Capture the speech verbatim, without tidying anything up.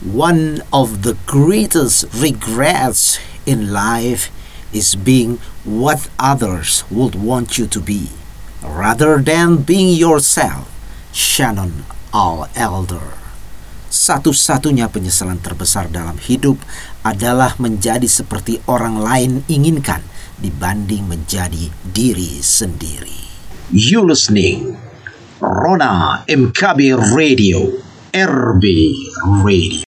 One of the greatest regrets in life is being what others would want you to be, rather than being yourself. Shannon Al Elder. Satu-satunya penyesalan terbesar dalam hidup adalah menjadi seperti orang lain inginkan dibanding menjadi diri sendiri. You listening Rona M K B Radio, R B Radio.